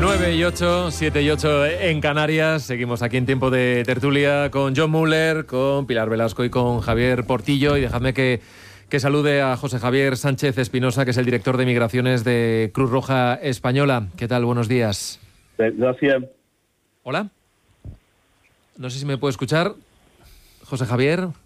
9:08, 7:08 en Canarias. Seguimos aquí en tiempo de tertulia con John Muller, con Pilar Velasco y con Javier Portillo. Y dejadme que salude a José Javier Sánchez Espinosa, que es el director de Migraciones de Cruz Roja Española. ¿Qué tal? Buenos días. Gracias. Hola. No sé si me puede escuchar. José Javier.